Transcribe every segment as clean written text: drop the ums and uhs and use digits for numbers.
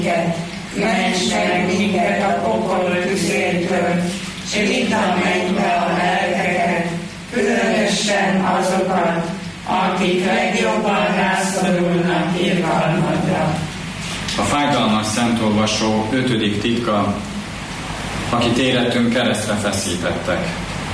Ments meg minket a pokol tüzértől, s vidd a mennybe a lelkeket, különösen azokat, akik legjobban rászorulnak irgalmadra. A fájdalmas szentolvasó 5. titka, akit érettünk keresztre feszítettek.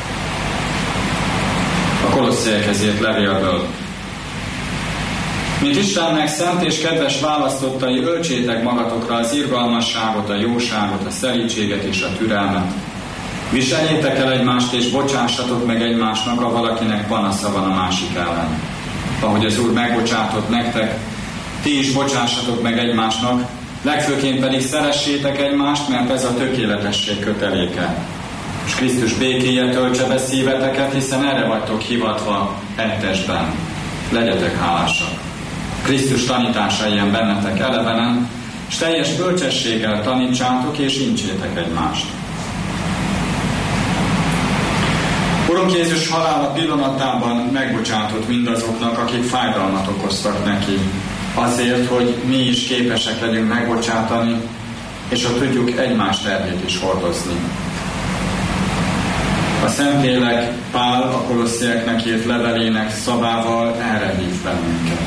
A Kolosszaiekhez írt levélből. Mint Istennek szent és kedves választottai, öltsétek magatokra az irgalmasságot, a jóságot, a szelídséget és a türelmet. Viseljétek el egymást, és bocsássatok meg egymásnak, ha valakinek panasza van a másik ellen. Ahogy az Úr megbocsátott nektek, ti is bocsássatok meg egymásnak, legfőként pedig szeressétek egymást, mert ez a tökéletesség köteléke. És Krisztus békéje töltse be szíveteket, hiszen erre vagytok hivatva egy testben. Legyetek hálásak. Krisztus tanítása ilyen bennetek elevenen, és teljes bölcsességgel tanítsátok és incsétek egymást. Urunk Jézus halála pillanatában megbocsátott mindazoknak, akik fájdalmat okoztak neki, azért, hogy mi is képesek legyünk megbocsátani, és hogy tudjuk egymás terhét is hordozni. A Szentlélek Pál a Kolosszaieknek írt levelének szavával erre hív bennünket.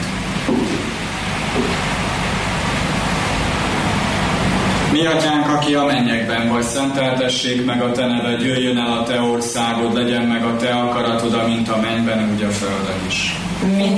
Mi atyánk, aki a mennyekben vagy, szenteltessék meg a te neved, jöjjön el a te országod, legyen meg a te akaratod, amint a mennyben, úgy a földön is.